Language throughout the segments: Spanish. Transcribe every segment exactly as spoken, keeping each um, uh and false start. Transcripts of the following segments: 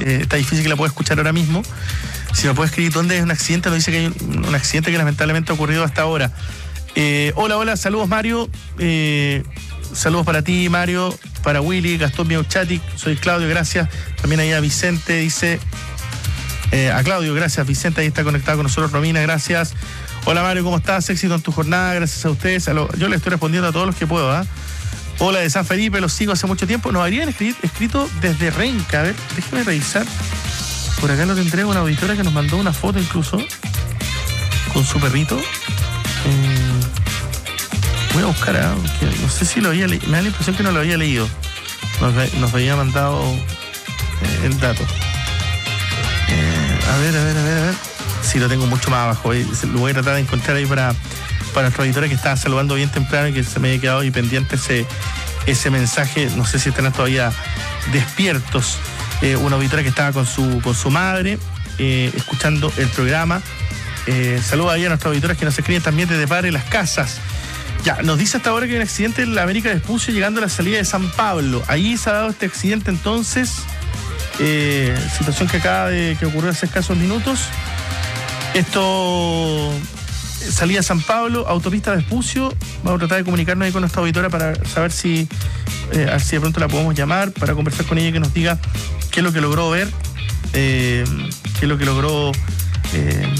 eh, está difícil que la pueda escuchar ahora mismo. Si me puede escribir dónde es un accidente, nos dice que hay un, un accidente que lamentablemente ha ocurrido hasta ahora. Eh, hola, hola, saludos Mario, eh, saludos para ti Mario, para Willy, Gastón Miauchatic, soy Claudio, gracias. También ahí a Vicente, dice, eh, a Claudio, gracias, Vicente, ahí está conectado con nosotros, Romina, gracias. Hola Mario, ¿cómo estás? Éxito en tu jornada, gracias a ustedes. A lo, yo le estoy respondiendo a todos los que puedo, ¿eh? Hola de San Felipe, los sigo hace mucho tiempo. Nos habrían escrito, escrito desde Renca, a ver, déjeme revisar. Por acá lo tendré una auditora que nos mandó una foto incluso con su perrito. Eh, voy a buscar, ¿eh? No sé si lo había leído, me da la impresión que no lo había leído. Nos, nos había mandado eh, el dato. Eh, a ver, a ver, a ver, a ver. Sí, lo tengo mucho más abajo. Eh. Lo voy a tratar de encontrar ahí para, para nuestra auditora que estaba saludando bien temprano y que se me había quedado ahí pendiente ese, ese mensaje. No sé si están todavía despiertos. Eh, una auditora que estaba con su, con su madre, eh, escuchando el programa. Eh, saludos ahí a nuestras auditoras que nos escriben también desde Padre Las Casas. Ya, nos dice hasta ahora que hay un accidente en la América Vespucio llegando a la salida de San Pablo. Ahí se ha dado este accidente entonces. Eh, situación que acaba de que ocurrió hace escasos minutos. Esto, salida de San Pablo, autopista Vespucio. Vamos a tratar de comunicarnos ahí con nuestra auditora para saber si, eh, a ver si de pronto la podemos llamar para conversar con ella y que nos diga qué es lo que logró ver, eh, qué es lo que logró, eh,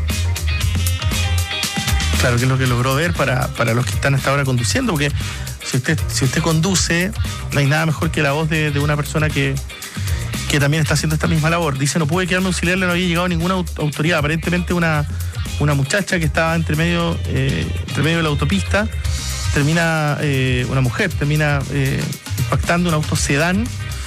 claro, qué es lo que logró ver para, para los que están hasta ahora conduciendo, porque si usted, si usted conduce, no hay nada mejor que la voz de, de una persona que que también está haciendo esta misma labor. Dice, no pude quedarme auxiliarle, no había llegado ninguna autoridad. Aparentemente una, una muchacha que estaba entre medio, eh, entre medio de la autopista, termina, eh, una mujer, termina eh, impactando un auto sedán.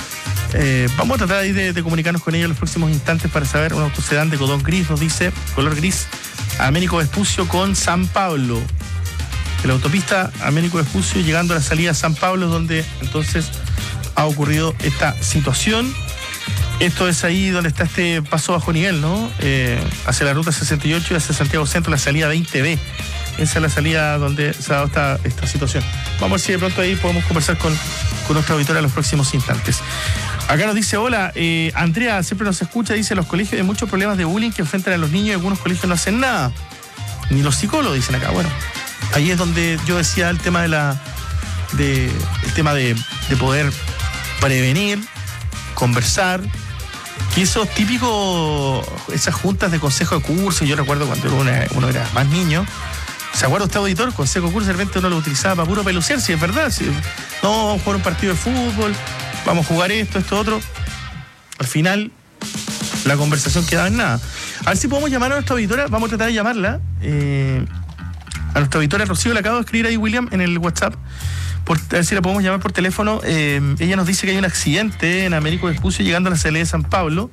Eh, vamos a tratar ahí de, de comunicarnos con ella en los próximos instantes para saber, un auto sedán de color gris, nos dice, color gris, Américo Vespucio con San Pablo. De la autopista Américo Vespucio llegando a la salida de San Pablo, donde entonces ha ocurrido esta situación. Esto es ahí donde está este paso bajo nivel, ¿no? Eh, hacia la ruta sesenta y ocho y hacia Santiago Centro, la salida veinte B. Esa es la salida donde se ha dado esta, esta situación. Vamos a ver si de pronto ahí podemos conversar con, con nuestra auditora en los próximos instantes. Acá nos dice, hola, eh, Andrea siempre nos escucha, dice, los colegios hay muchos problemas de bullying que enfrentan a los niños y algunos colegios no hacen nada. Ni los psicólogos dicen acá. Bueno, ahí es donde yo decía el tema de la, de, el tema de, de poder prevenir, conversar. Y esos típicos, esas juntas de consejo de curso, yo recuerdo cuando uno era, uno era más niño, ¿se acuerda usted, auditor? Consejo de curso, de repente uno lo utilizaba para puro pelucear, si es verdad. Si, no, vamos a jugar un partido de fútbol, vamos a jugar esto, esto, otro. Al final, la conversación quedaba en nada. A ver si podemos llamar a nuestra auditora, vamos a tratar de llamarla. Eh, a nuestra auditora Rocío, le acabo de escribir ahí, William, en el WhatsApp. Por, a ver si la podemos llamar por teléfono. Eh, ella nos dice que hay un accidente en Américo Vespucio llegando a la salida de San Pablo.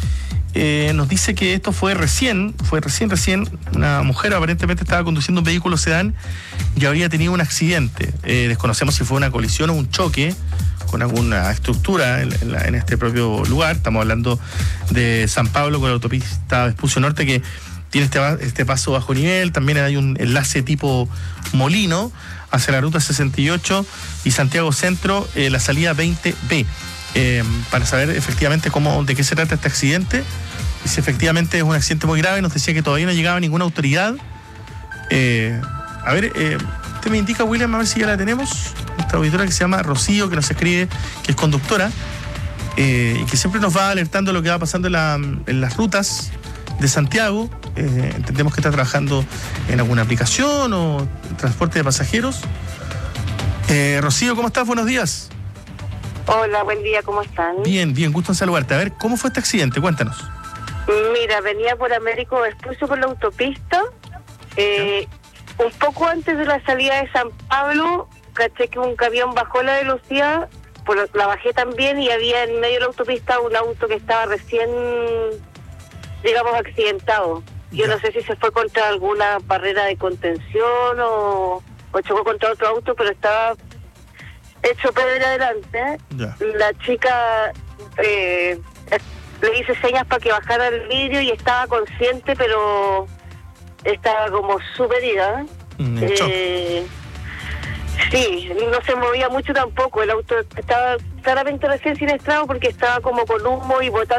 Eh, nos dice que esto fue recién, fue recién, recién, una mujer aparentemente estaba conduciendo un vehículo sedán y habría tenido un accidente. Eh, desconocemos si fue una colisión o un choque con alguna estructura en, en, la, en este propio lugar. Estamos hablando de San Pablo con la autopista Vespucio Norte, que tiene este, este paso bajo nivel. También hay un enlace tipo molino hacia la ruta sesenta y ocho y Santiago Centro, eh, la salida veinte B, eh, para saber efectivamente cómo, de qué se trata este accidente, y si efectivamente es un accidente muy grave. Nos decía que todavía no llegaba ninguna autoridad. Eh, a ver, eh, usted me indica, William, a ver si ya la tenemos, nuestra auditora que se llama Rocío, que nos escribe, que es conductora, eh, y que siempre nos va alertando lo que va pasando en, la, en las rutas de Santiago. Eh, entendemos que está trabajando en alguna aplicación o transporte de pasajeros. Eh, Rocío, ¿cómo estás? Buenos días. Hola, buen día, ¿cómo están? Bien, bien, gusto en saludarte. A ver, ¿cómo fue este accidente? Cuéntanos. Mira, venía por Américo Vespucio por la autopista. Eh, un poco antes de la salida de San Pablo, caché que un camión bajó la velocidad, por, la bajé también, y había en medio de la autopista un auto que estaba recién, digamos, accidentado. Yo Ya. no sé si se fue contra alguna barrera de contención o, o chocó contra otro auto, pero estaba hecho pedra adelante. Ya. La chica eh, le hice señas para que bajara el vidrio y estaba consciente, pero estaba como súper herida. Mm, en shock. Eh, sí, no se movía mucho tampoco. El auto estaba claramente recién siniestrado porque estaba como con humo y botando